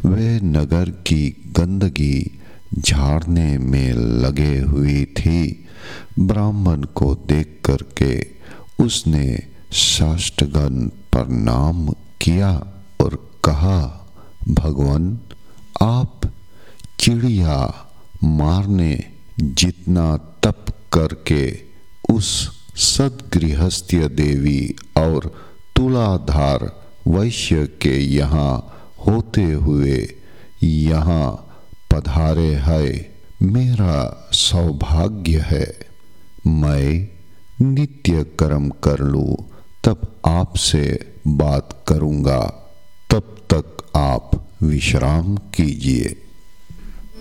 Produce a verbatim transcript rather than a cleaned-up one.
वे नगर की गंदगी झाड़ने में लगे हुई थी। ब्राह्मण को देख करके उसने साष्टांग प्रणाम किया और कहा, भगवान, आप चिड़िया मारने जितना तप करके उस सद्गृहस्थ्य देवी और तुलाधार वैश्य के यहाँ होते हुए यहाँ पधारे है, मेरा सौभाग्य है। मैं नित्य कर्म कर लूँ तब आपसे बात करूँगा, तब तक आप विश्राम कीजिए।